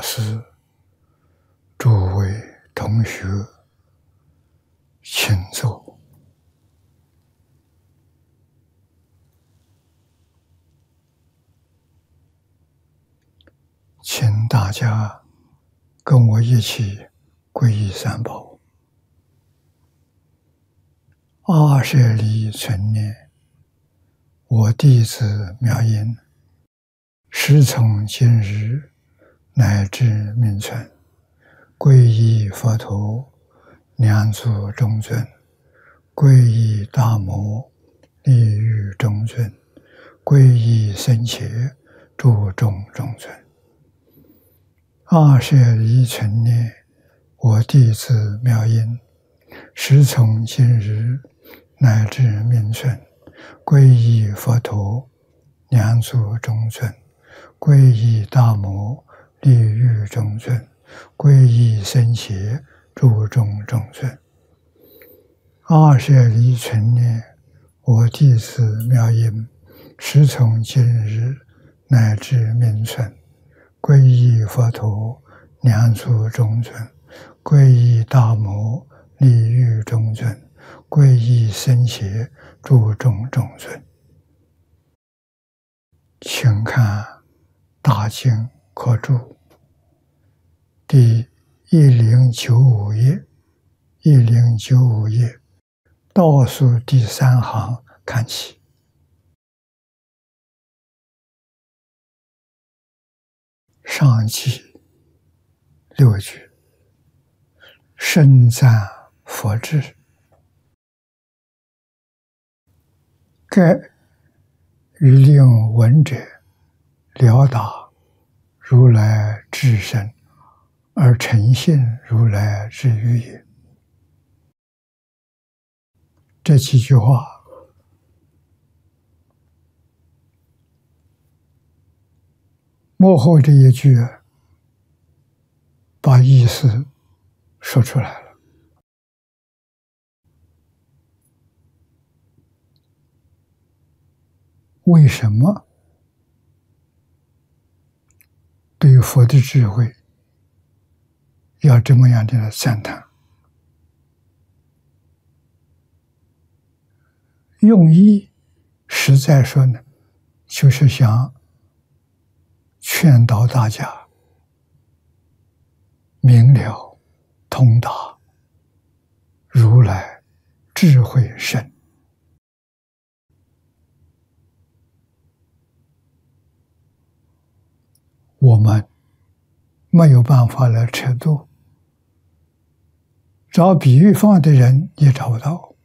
师、诸位同学，请坐。请大家跟我一起皈依三宝。阿舍利存念，我弟子妙音，时从今日乃至命存，皈依佛陀，两足中尊；皈依大摩，利欲中尊；皈依僧伽，诸众中尊。阿舍利存念，我弟子妙音，时从今日乃至命存，皈依佛陀，两足中尊；皈依大摩，利欲中尊；皈依僧伽，诸众中尊。阿舍利存念，我弟子妙音，时从今日乃至命存，皈依佛陀，两足中尊；皈依大摩，利欲中尊；皈依僧伽，诸众中尊。请看大经课注第1095页，1095页倒数第3行看起。上记6句，深赞佛智，盖欲令闻者了达如来智身，而诚信如来之语也。这几句话幕后这一句把意思说出来了。为什么对佛的智慧要这么样的赞叹？用意实在说呢，就是想劝导大家明了通达如来智慧深。我们没有办法来测度，找比喻方的人也找不到。